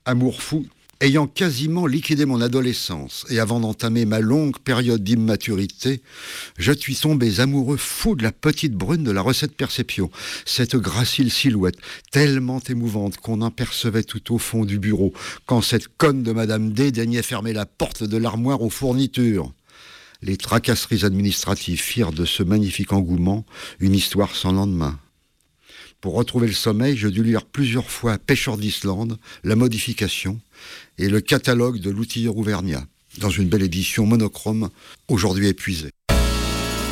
Amour fou. Ayant quasiment liquidé mon adolescence et avant d'entamer ma longue période d'immaturité, je suis tombé amoureux fou de la petite brune de la recette Perception. Cette gracile silhouette, tellement émouvante qu'on en percevait tout au fond du bureau, quand cette conne de Madame D daignait fermer la porte de l'armoire aux fournitures. Les tracasseries administratives firent de ce magnifique engouement une histoire sans lendemain. Pour retrouver le sommeil, je dus lire plusieurs fois Pêcheurs d'Islande, La Modification et le catalogue de l'outilleur auvergnat, dans une belle édition monochrome, aujourd'hui épuisée.